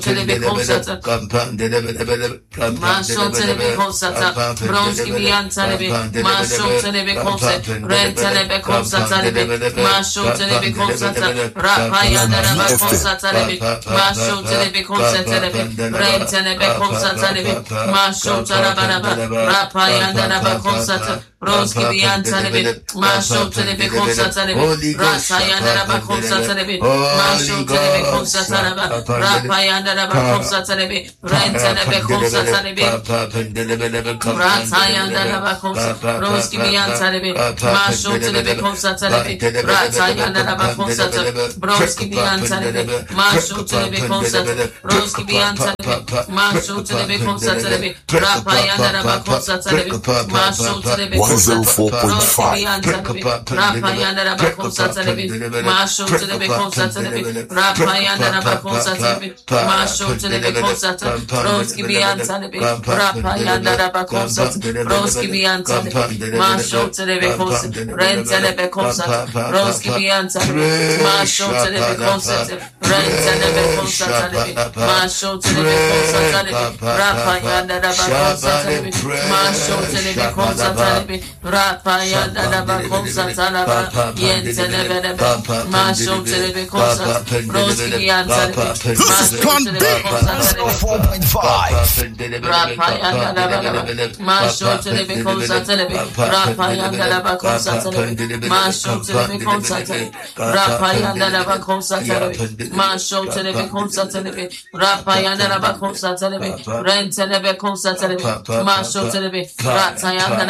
Telebe Kosata, Masho Telebe Kosata, Bronski Biantalebe, Masho Telebe Kosata, Red Telebe Kosata, Masho Telebe Kosata, Rapayana Kosata, Masho Telebe Kosata, Red Telebe Kosata, Masho Talabaraba, Rapayana Kosata, Bronski Biantalebe, Masho Telebe Kosata, Rapayana Kosata, Masho Telebe Kosata, Rapayana Kosata, Red Telebe Kosata, Ratayana Kosata, Bronski Biantalebe, Masho Telebe Kosata, Ratayana Kosata, Bronski Biantalebe, Masho Telebe Kosata, Bronski Biantalebe, Masho Telebe Kosata, Rapayana Kosata, Masho Telebe 104.5. Rapayana Kosata, Masho Telebe Kosata, Rapayana Kosata, Masho Telebe Kosata, Bronski Biantalebe, Rapayana Kosata, Bronski Biantalebe, Masho Telebe Kosata, Red Telebe Kosata, Bronski Biantalebe, Masho Telebe Kosata, Red Telebe Kosata, Masho Telebe Kosata, Rapayana Kosata, Masho Telebe Kosata, Rapayana Kosata, Yentelebe, Masho Telebe Kosata, Bronski Biantalebe, Masho Telebe Kosata, 4.5. Rapayana Masho Telebe Kosata, Rapayana Kosata, Masho Telebe Kosata, Rapayana Kosata, Masho Telebe Kosata, Rapayana Kosata, Rentelebe Kosata, Masho Telebe, Ratayana